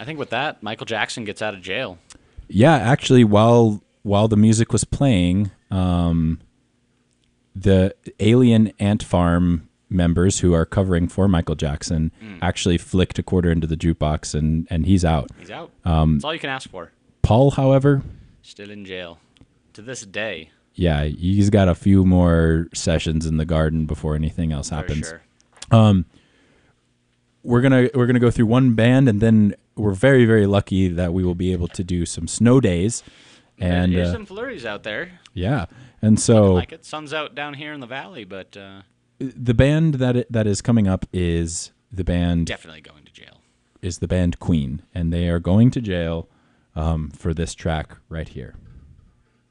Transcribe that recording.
I think with that, Michael Jackson gets out of jail. Yeah, actually, while the music was playing, the Alien Ant Farm members who are covering for Michael Jackson actually flicked a quarter into the jukebox, and he's out. He's out. That's all you can ask for. Paul, however, Still in jail to this day. yeah, he's got a few more sessions in the garden before anything else happens. For sure. We're gonna go through one band, and then we're very, very lucky that we will be able to do some snow days. And There's some flurries out there. yeah, and so Like it. Sun's out down here in the valley, but the band that is coming up is the band definitely going to jail. Queen, and they are going to jail for this track right here.